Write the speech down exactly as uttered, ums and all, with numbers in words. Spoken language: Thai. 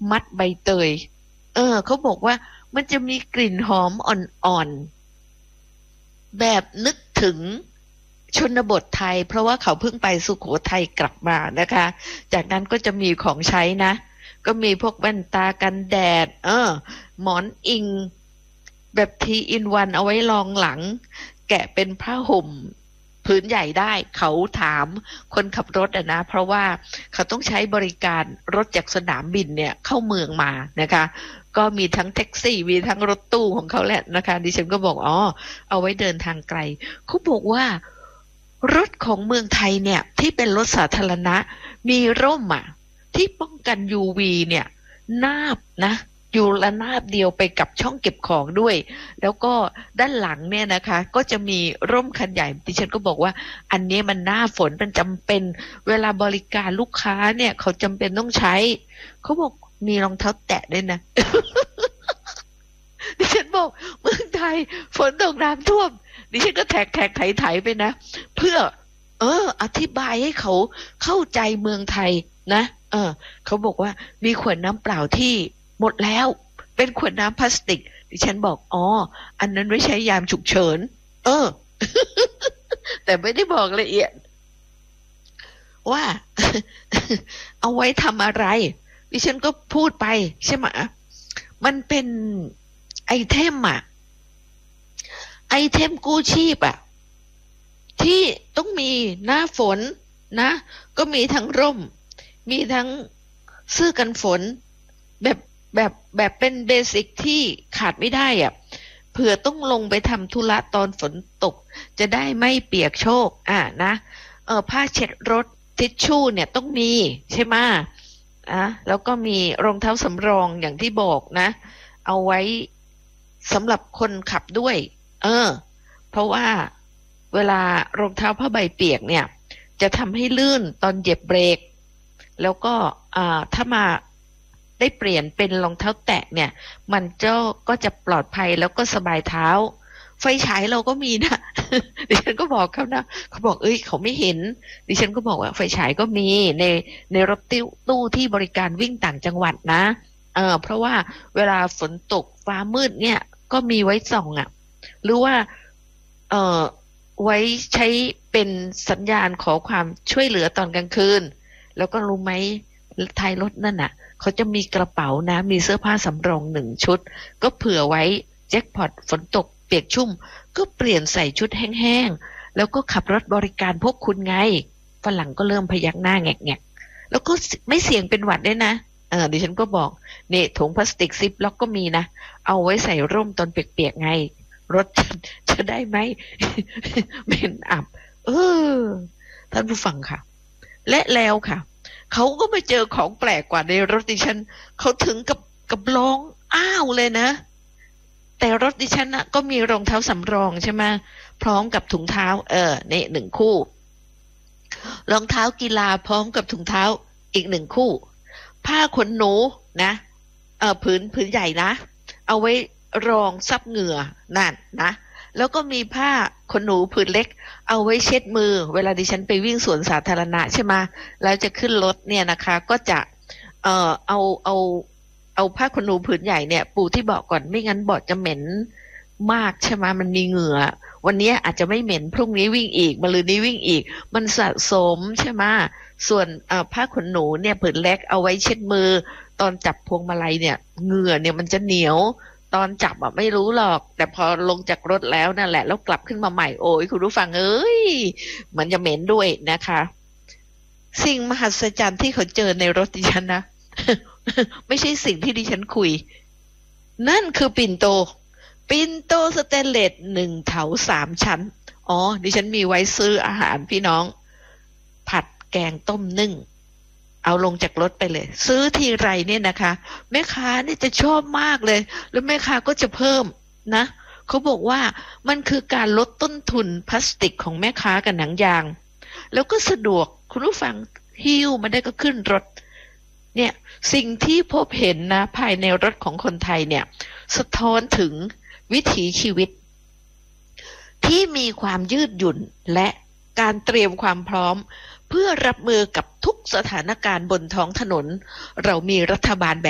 มัดใบเตยเออเขาบอกว่ามันจะมีกลิ่นหอมอ่อนๆแบบนึกถึงชนบทไทยเพราะว่าเขาเพิ่งไปสุโขทัยกลับมานะคะจากนั้นก็จะมีของใช้นะก็มีพวกแว่นตากันแดดเออหมอนอิงแบบทีอินวันเอาไว้รองหลังแกะเป็นผ้าห่มผืนใหญ่ได้เขาถามคนขับรถอะนะเพราะว่าเขาต้องใช้บริการรถจากสนามบินเนี่ยเข้าเมืองมานะคะก็มีทั้งแท็กซี่มีทั้งรถตู้ของเขาแหละนะคะดิฉันก็บอกอ๋อเอาไว้เดินทางไกลเขาบอกว่ารถของเมืองไทยเนี่ยที่เป็นรถสาธารณะมีร่มอ่ะที่ป้องกัน ยู วี เนี่ยนาบนะอยู่ระนาบเดียวไปกับช่องเก็บของด้วยแล้วก็ด้านหลังเนี่ยนะคะก็จะมีร่มคันใหญ่ดิฉันก็บอกว่าอันนี้มันหน้าฝนมันจำเป็นเวลาบริการลูกค้าเนี่ยเขาจำเป็นต้องใช้เขาบอกมีรองเท้าแตะด้วยนะ ดิฉันบอกเมืองไทยฝนตกน้ำท่วมดิฉันก็แท็กแท็กไถไถไปนะเพื่อเอออธิบายให้เขาเข้าใจเมืองไทยนะเออเขาบอกว่ามีขวดน้ำเปล่าที่หมดแล้วเป็นขวดน้ำพลาสติกดิฉันบอกอ๋ออันนั้นไว้ใช้ยามฉุกเฉินเออ แต่ไม่ได้บอกละเอียดว่า เอาไว้ทำอะไรดิฉันก็พูดไปใช่ไหมมันเป็นไอเทมอะไอเทมกู้ชีพอะที่ต้องมีหน้าฝนนะก็มีทั้งร่มมีทั้งเสื้อกันฝนแบบแบบแบบเป็นเบสิกที่ขาดไม่ได้อะเผื่อต้องลงไปทำธุระตอนฝนตกจะได้ไม่เปียกโชกอ่ะนะเออผ้าเช็ดรถทิชชู่เนี่ยต้องมีใช่ไหมอ่ะแล้วก็มีรองเท้าสำรองอย่างที่บอกนะเอาไว้สำหรับคนขับด้วยเออเพราะว่าเวลารองเท้าผ้าใบเปียกเนี่ยจะทำให้ลื่นตอนเหยียบเบรกแล้วก็อ่าถ้ามาได้เปลี่ยนเป็นรองเท้าแตะเนี่ยมันก็ก็จะปลอดภัยแล้วก็สบายเท้าไฟฉายเราก็มีนะ ดิฉันก็บอกเขานะเขาบอกเอ้ยเขาไม่เห็นดิฉันก็บอกว่าไฟฉายก็มีในในรถตู้ที่บริการวิ่งต่างจังหวัดนะเออเพราะว่าเวลาฝนตกฟ้ามืดเนี่ยก็มีไว้ส่องอ่ะหรือว่าเออไว้ใช้เป็นสัญญาณขอความช่วยเหลือตอนกลางคืนแล้วก็รู้ไหมท้ายรถนั่นน่ะเขาจะมีกระเป๋านะมีเสื้อผ้าสำรองหนึ่งชุดก็เผื่อไว้แจ็คพอตฝนตกเปียกชุ่มก็เปลี่ยนใส่ชุดแห้งๆแล้วก็ขับรถบริการพวกคุณไงฝรั่งก็เริ่มพยักหน้าแงกๆแล้วก็ไม่เสี่ยงเป็นหวัดด้วยนะเออดิฉันก็บอกเนี่ยถุงพลาสติกซิปล็อกก็มีนะเอาไว้ใส่ร่มตอนเปียกๆไงรถจะจะได้ไหม เป็นอับเออท่านผู้ฟังค่ะและแล้วค่ะเขาก็มาเจอของแปลกกว่าในรถดิฉันเขาถึงกับกับร้องอ้าวเลยนะแต่รถดิฉันนะก็มีรองเท้าสำรองใช่ไหมพร้อมกับถุงเท้าเออเนี่ยหนึ่งคู่รองเท้ากีฬาพร้อมกับถุงเท้าอีกหนึ่งคู่ผ้าขนหนูนะเออผืนผืนใหญ่นะเอาไว้รองซับเหงื่อนั่นนะแล้วก็มีผ้าขนหนูผืนเล็กเอาไว้เช็ดมือเวลาดิฉันไปวิ่งสวนสาธารณะใช่ไหมแล้วจะขึ้นรถเนี่ยนะคะก็จะเอ่อเอาเอาเอาผ้าขนหนูผืนใหญ่เนี่ยปูที่เบาะก่อนไม่งั้นเบาะจะเหม็นมากใช่ไหมมันมีเหงื่อวันนี้อาจจะไม่เหม็นพรุ่งนี้วิ่งอีกมะรืนนี้วิ่งอีกมันสะสมใช่ไหมส่วนผ้าขนหนูเนี่ยผืนเล็กเอาไว้เช็ดมือตอนจับพวงมาลัยเนี่ยเหงื่อเนี่ยมันจะเหนียวตอนจับอ่ะไม่รู้หรอกแต่พอลงจากรถแล้วนั่นแหละแล้วกลับขึ้นมาใหม่โอ้ยคุณผู้ฟังเอ้ยมันจะเหม็นด้วยนะคะสิ่งมหัศจรรย์ที่เขาเจอในรถดิฉันนะ ไม่ใช่สิ่งที่ดิฉันคุยนั่นคือปิ่นโตปิ่นโตสเตนเลสหนึ่งเถาสามชั้นอ๋อดิฉันมีไว้ซื้ออาหารพี่น้องผัดแกงต้มนึ่งเอาลงจากรถไปเลยซื้อทีไรเนี่ยนะคะแม่ค้าเนี่ยจะชอบมากเลยแล้วแม่ค้าก็จะเพิ่มนะเขาบอกว่ามันคือการลดต้นทุนพลาสติกของแม่ค้ากับหนังยางแล้วก็สะดวกคุณผู้ฟังหิ้วมาได้ก็ขึ้นรถเนี่ยสิ่งที่พบเห็นนะภายในรถของคนไทยเนี่ยสะท้อนถึงวิถีชีวิตที่มีความยืดหยุ่นและการเตรียมความพร้อมเพื่อรับมือกับทุกสถานการณ์บนท้องถนนเรามีรัฐบาลแบบ